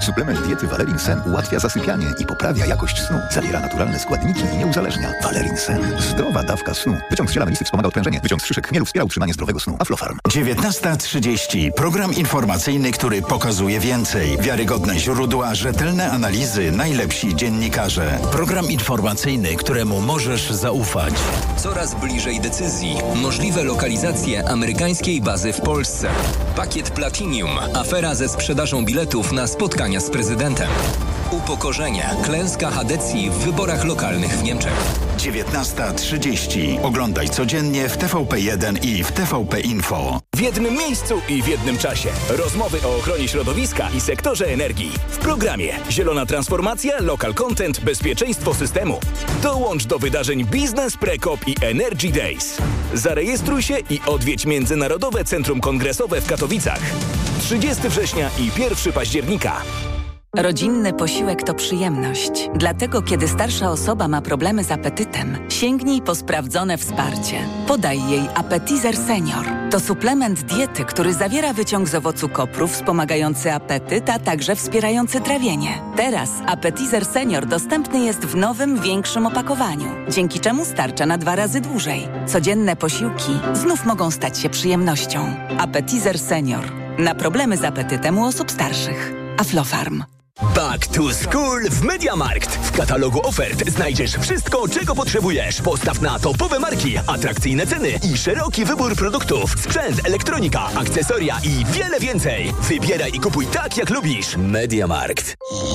Suplement diety Valerin Sen ułatwia zasypianie i poprawia jakość snu. Zawiera naturalne składniki i nie uzależnia. Valerin Sen. Zdrowa dawka snu. Wyciąg z ziela melisy wspomaga odprężenie. Wyciąg z szyszek chmielu wspiera utrzymanie zdrowego snu. Aflofarm. 19:30. Program informacyjny, który pokazuje więcej. Wiarygodne źródła, rzetelne analizy, najlepsi dziennikarze. Program informacyjny, któremu możesz zaufać. Coraz bliżej decyzji. Możliwe lokalizacje amerykańskiej bazy w Polsce. Pakiet Platinum. Afera ze sprzedażą biletów na spotkania z prezydentem. Upokorzenie. Klęska Hadecji w wyborach lokalnych w Niemczech. 19:30. Oglądaj codziennie w TVP1 i w TVP Info. W jednym miejscu i w jednym czasie. Rozmowy o ochronie środowiska i sektorze energii. W programie Zielona Transformacja, Local Content, Bezpieczeństwo Systemu. Dołącz do wydarzeń Biznes, Prekop i Energy Days. Zarejestruj się i odwiedź Międzynarodowe Centrum Kongresowe w Katowicach. 30 września i 1 października. Rodzinny posiłek to przyjemność. Dlatego, kiedy starsza osoba ma problemy z apetytem, sięgnij po sprawdzone wsparcie. Podaj jej Appetizer Senior. To suplement diety, który zawiera wyciąg z owocu kopru wspomagający apetyt, a także wspierający trawienie. Teraz Appetizer Senior dostępny jest w nowym, większym opakowaniu, dzięki czemu starcza na 2 razy dłużej. Codzienne posiłki znów mogą stać się przyjemnością. Appetizer Senior. Na problemy z apetytem u osób starszych. Aflofarm. Back to School w MediaMarkt. W katalogu ofert znajdziesz wszystko, czego potrzebujesz. Postaw na topowe marki, atrakcyjne ceny i szeroki wybór produktów. Sprzęt, elektronika, akcesoria i wiele więcej. Wybieraj i kupuj tak, jak lubisz. MediaMarkt.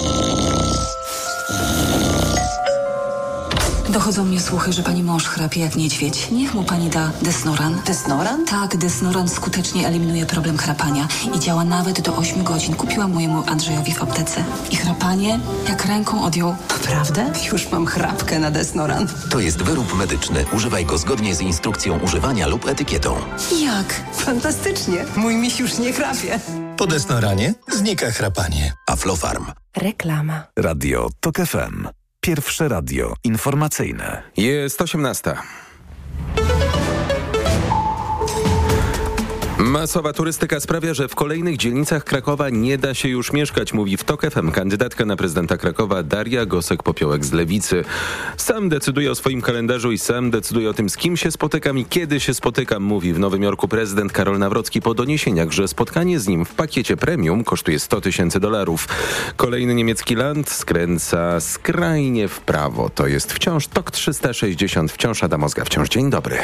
Dochodzą mnie słuchy, że pani mąż chrapie jak niedźwiedź. Niech mu pani da Desnoran. Desnoran? Tak, Desnoran skutecznie eliminuje problem chrapania i działa nawet do 8 godzin. Kupiłam mojemu Andrzejowi w aptece. I chrapanie jak ręką odjął. Naprawdę? Już mam chrapkę na Desnoran. To jest wyrób medyczny. Używaj go zgodnie z instrukcją używania lub etykietą. Jak? Fantastycznie. Mój miś już nie chrapie. Po Desnoranie znika chrapanie. Aflofarm. Reklama. Radio TOK FM. Pierwsze radio informacyjne. Jest 18. Masowa turystyka sprawia, że w kolejnych dzielnicach Krakowa nie da się już mieszkać, mówi w TOK FM kandydatka na prezydenta Krakowa Daria Gosek-Popiołek z Lewicy. Sam decyduje o swoim kalendarzu i sam decyduje o tym, z kim się spotykam i kiedy się spotykam, mówi w Nowym Jorku prezydent Karol Nawrocki po doniesieniach, że spotkanie z nim w pakiecie premium kosztuje $100,000. Kolejny niemiecki land skręca skrajnie w prawo. To jest wciąż TOK 360, wciąż Adam Ozga, wciąż dzień dobry.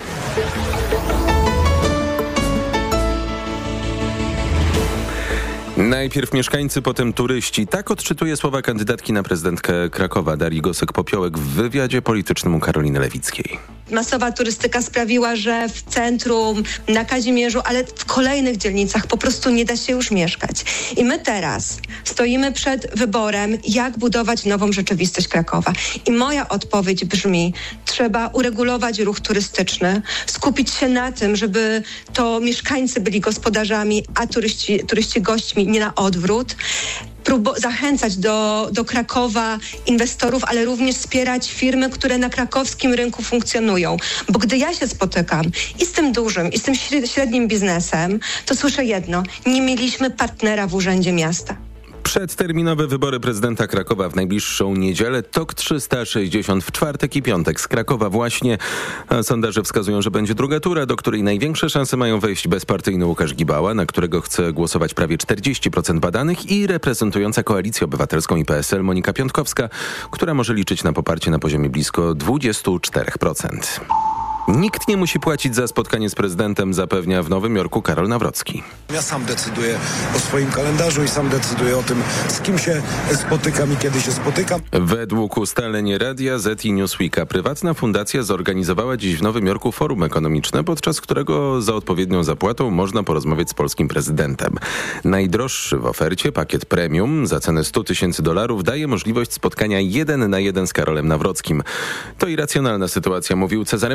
Najpierw mieszkańcy, potem turyści. Tak odczytuje słowa kandydatki na prezydentkę Krakowa Darii Gosek-Popiołek w wywiadzie politycznym u Karoliny Lewickiej. Masowa turystyka sprawiła, że w centrum, na Kazimierzu, ale w kolejnych dzielnicach po prostu nie da się już mieszkać. I my teraz stoimy przed wyborem, jak budować nową rzeczywistość Krakowa. I moja odpowiedź brzmi, trzeba uregulować ruch turystyczny, skupić się na tym, żeby to mieszkańcy byli gospodarzami, a turyści gośćmi, nie na odwrót. Zachęcać do Krakowa inwestorów, ale również wspierać firmy, które na krakowskim rynku funkcjonują. Bo gdy ja się spotykam i z tym dużym, i z tym średnim biznesem, to słyszę jedno. Nie mieliśmy partnera w Urzędzie Miasta. Przedterminowe wybory prezydenta Krakowa w najbliższą niedzielę. TOK 360 w czwartek i piątek z Krakowa właśnie. A sondaże wskazują, że będzie druga tura, do której największe szanse mają wejść bezpartyjny Łukasz Gibała, na którego chce głosować prawie 40% badanych, i reprezentująca Koalicję Obywatelską i PSL Monika Piątkowska, która może liczyć na poparcie na poziomie blisko 24%. Nikt nie musi płacić za spotkanie z prezydentem, zapewnia w Nowym Jorku Karol Nawrocki. Ja sam decyduję o swoim kalendarzu i sam decyduję o tym, z kim się spotykam i kiedy się spotykam. Według ustaleń Radia Z i Newsweeka prywatna fundacja zorganizowała dziś w Nowym Jorku forum ekonomiczne, podczas którego za odpowiednią zapłatą można porozmawiać z polskim prezydentem. Najdroższy w ofercie pakiet premium za cenę $100,000 daje możliwość spotkania 1 na 1 z Karolem Nawrockim. To irracjonalna sytuacja, mówił Cezaremu Łasiczny,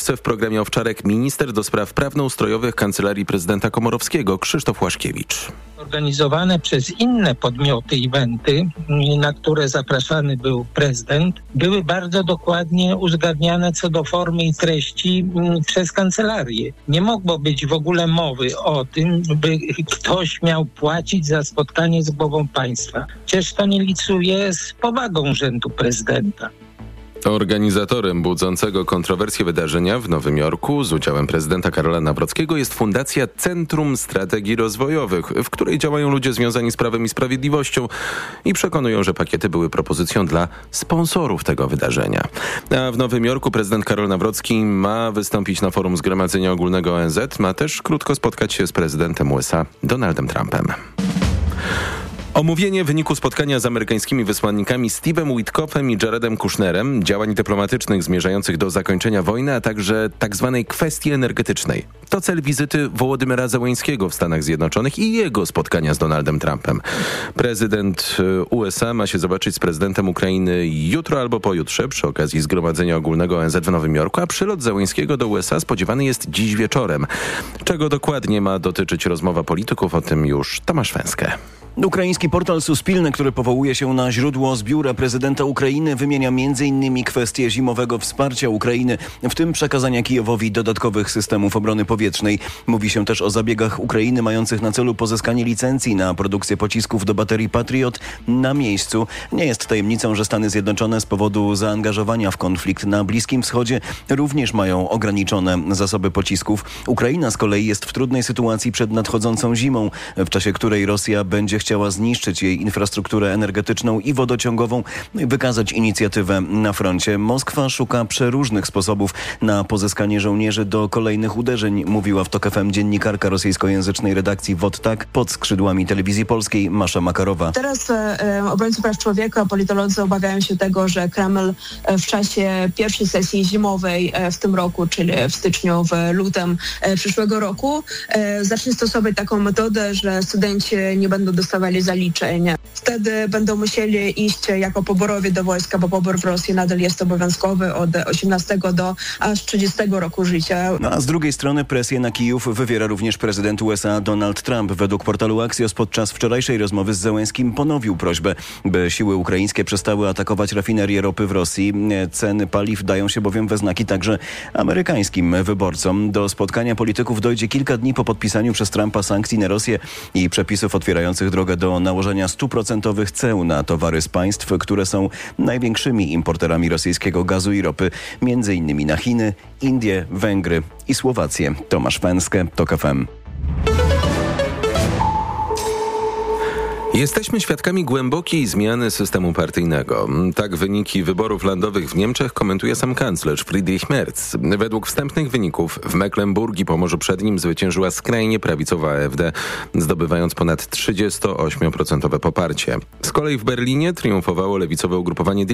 Polsce w programie Owczarek minister do spraw prawnoustrojowych Kancelarii Prezydenta Komorowskiego Krzysztof Łaszkiewicz. Organizowane przez inne podmioty eventy, na które zapraszany był prezydent, były bardzo dokładnie uzgadniane co do formy i treści przez kancelarię. Nie mogło być w ogóle mowy o tym, by ktoś miał płacić za spotkanie z głową państwa. Przecież to nie licuje z powagą urzędu prezydenta. Organizatorem budzącego kontrowersje wydarzenia w Nowym Jorku z udziałem prezydenta Karola Nawrockiego jest Fundacja Centrum Strategii Rozwojowych, w której działają ludzie związani z Prawem i Sprawiedliwością i przekonują, że pakiety były propozycją dla sponsorów tego wydarzenia. A w Nowym Jorku prezydent Karol Nawrocki ma wystąpić na forum Zgromadzenia Ogólnego ONZ, ma też krótko spotkać się z prezydentem USA Donaldem Trumpem. Omówienie wyniku spotkania z amerykańskimi wysłannikami Steve'em Witkoffem i Jaredem Kushnerem, działań dyplomatycznych zmierzających do zakończenia wojny, a także tzw. kwestii energetycznej. To cel wizyty Wołodymyra Zełeńskiego w Stanach Zjednoczonych i jego spotkania z Donaldem Trumpem. Prezydent USA ma się zobaczyć z prezydentem Ukrainy jutro albo pojutrze przy okazji Zgromadzenia Ogólnego ONZ w Nowym Jorku, a przylot Zełeńskiego do USA spodziewany jest dziś wieczorem. Czego dokładnie ma dotyczyć rozmowa polityków, o tym już Tomasz Węskę. Ukraiński portal Suspilne, który powołuje się na źródło z biura prezydenta Ukrainy, wymienia m.in. kwestię zimowego wsparcia Ukrainy, w tym przekazania Kijowowi dodatkowych systemów obrony powietrznej. Mówi się też o zabiegach Ukrainy mających na celu pozyskanie licencji na produkcję pocisków do baterii Patriot na miejscu. Nie jest tajemnicą, że Stany Zjednoczone z powodu zaangażowania w konflikt na Bliskim Wschodzie również mają ograniczone zasoby pocisków. Ukraina z kolei jest w trudnej sytuacji przed nadchodzącą zimą, w czasie której Rosja będzie chciała zniszczyć jej infrastrukturę energetyczną i wodociągową, wykazać inicjatywę na froncie. Moskwa szuka przeróżnych sposobów na pozyskanie żołnierzy do kolejnych uderzeń, mówiła w TOK FM dziennikarka rosyjskojęzycznej redakcji WOT-TAK pod skrzydłami Telewizji Polskiej Masza Makarowa. Teraz obrońcy praw człowieka, politolodzy obawiają się tego, że Kreml w czasie pierwszej sesji zimowej w tym roku, czyli w styczniu, w lutym przyszłego roku, zacznie stosować taką metodę, że studenci nie będą dostawali zaliczeń. Wtedy będą musieli iść jako poborowi do wojska, bo pobór w Rosji nadal jest obowiązkowy od 18 do aż 30 roku życia. No a z drugiej strony presję na Kijów wywiera również prezydent USA Donald Trump. Według portalu Axios podczas wczorajszej rozmowy z Zełenskim ponowił prośbę, by siły ukraińskie przestały atakować rafinerię ropy w Rosji. Ceny paliw dają się bowiem we znaki także amerykańskim wyborcom. Do spotkania polityków dojdzie kilka dni po podpisaniu przez Trumpa sankcji na Rosję i przepisów otwierających drogę do nałożenia 100% ceł na towary z państw, które są największymi importerami rosyjskiego gazu i ropy, m.in. na Chiny, Indie, Węgry i Słowację. Tomasz Węskę, TOK FM. Jesteśmy świadkami głębokiej zmiany systemu partyjnego. Tak wyniki wyborów landowych w Niemczech komentuje sam kanclerz Friedrich Merz. Według wstępnych wyników w Mecklenburgii i Pomorzu Przednim zwyciężyła skrajnie prawicowa AfD, zdobywając ponad 38% poparcie. Z kolei w Berlinie triumfowało lewicowe ugrupowanie